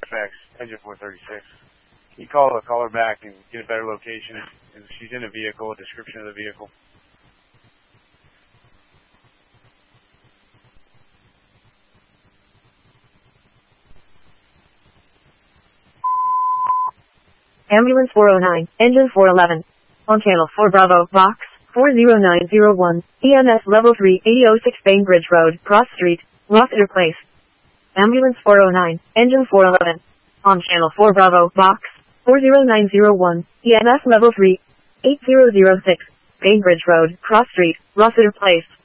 FX, engine 436. Can you call her back and get a better location? If she's in a vehicle, a description of the vehicle. Ambulance 409, engine 411. On channel 4 Bravo, box 40901, EMS level 3, 8006 Bainbridge Road, Cross Street, Rossiter Place. Ambulance 409, engine 411. On channel 4 Bravo, box 40901, EMS level 3, 8006, Bainbridge Road, Cross Street, Rossiter Place.